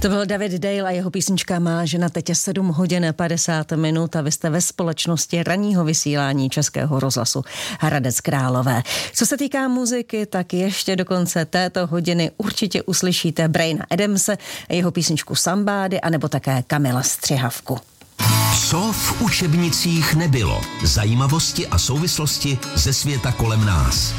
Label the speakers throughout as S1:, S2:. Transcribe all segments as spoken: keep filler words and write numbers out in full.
S1: To byl David Dale a jeho písnička Má žena. Teď je sedm hodin padesát minut a vy jste ve společnosti ranního vysílání Českého rozhlasu Hradec Králové. Co se týká muziky, tak ještě do konce této hodiny určitě uslyšíte Briana Adamse a jeho písničku Somebody, anebo také Kamila Střihavku.
S2: Co v učebnicích nebylo? Zajímavosti a souvislosti ze světa kolem nás.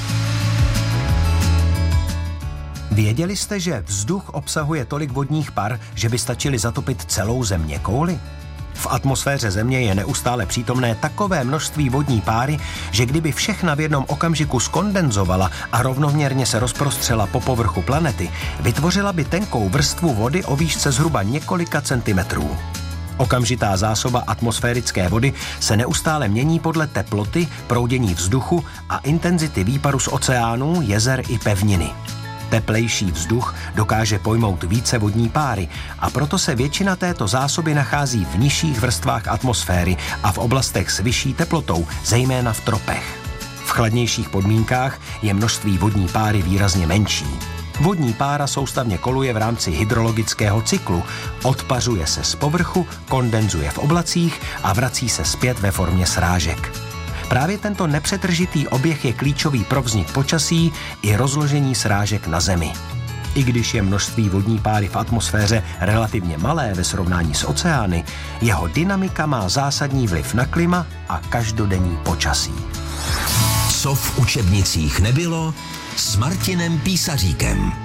S3: Věděli jste, že vzduch obsahuje tolik vodních par, že by stačili zatopit celou zeměkouli? V atmosféře Země je neustále přítomné takové množství vodní páry, že kdyby všechna v jednom okamžiku skondenzovala a rovnoměrně se rozprostřela po povrchu planety, vytvořila by tenkou vrstvu vody o výšce zhruba několika centimetrů. Okamžitá zásoba atmosférické vody se neustále mění podle teploty, proudění vzduchu a intenzity výparu z oceánů, jezer i pevniny. Teplejší vzduch dokáže pojmout více vodní páry a proto se většina této zásoby nachází v nižších vrstvách atmosféry a v oblastech s vyšší teplotou, zejména v tropech. V chladnějších podmínkách je množství vodní páry výrazně menší. Vodní pára soustavně koluje v rámci hydrologického cyklu, odpařuje se z povrchu, kondenzuje v oblacích a vrací se zpět ve formě srážek. Právě tento nepřetržitý oběh je klíčový pro vznik počasí i rozložení srážek na Zemi. I když je množství vodní páry v atmosféře relativně malé ve srovnání s oceány, jeho dynamika má zásadní vliv na klima a každodenní počasí.
S2: Co v učebnicích nebylo s Martinem Písaříkem.